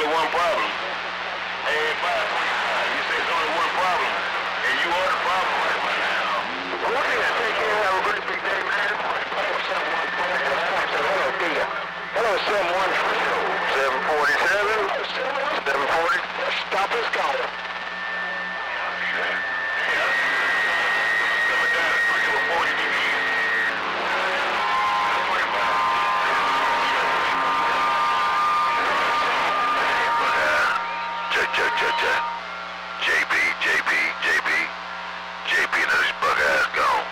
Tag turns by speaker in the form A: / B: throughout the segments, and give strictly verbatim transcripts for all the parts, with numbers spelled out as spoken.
A: only one problem. Hey, five twenty-five, you say it's only one problem, and you are the problem right now. Okay, take care. Have a good big day, man. Hello, Peter. Hello, seven one four. seven forty-seven. seven forty. Stop his caller. Check, check, check, check. J P, J P, J P. J P, now this bug ass gone.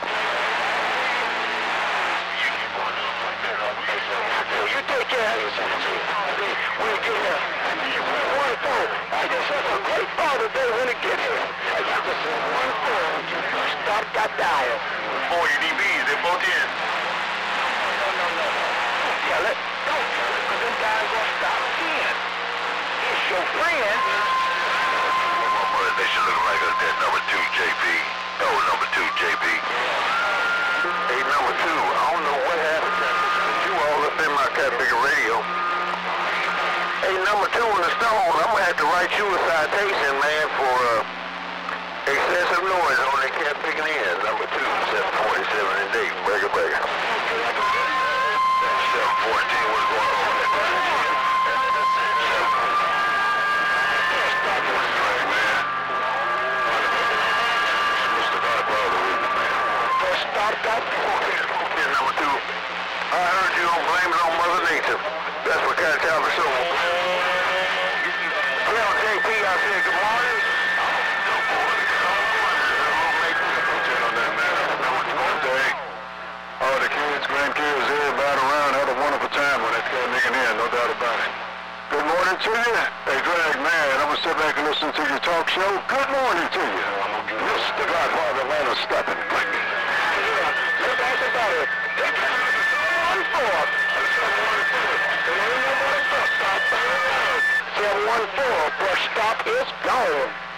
A: You keep on doing like that, huh? You take care of yourself. We'll get here. One four. I just had a great ball today when it gets here. I just said one four. Stop got dial. Four your D Bs, they're both in. No, no, no, no. Don't tell it. Don't tell it, because them guys gonna stop again. It's your friend. They should look like us. That number two, J P. Oh, number two, J P. Hey, number two, I don't know what happened. You all up in my cat bigger radio. Hey, number two on the stone, I'm gonna have to write you a citation, man, for uh, excessive noise on the cat picking in. Number two, seven forty-seven in Dayton. Breaker, breaker. seven fourteen, what's going on with that? Stop that. Okay, number two. I heard you don't blame it on Mother Nature. That's what kind of time for soul. Tell J P I said good morning. Oh, the kids, grandkids, everybody around had a wonderful time when that cat nigga in, no doubt about it. Good morning to you. Hey, Drag Man, I'm going to sit back and listen to your talk show. Good morning to you. Mister Godfather Atlanta stepping. One four. Seven one four. First stop is gone.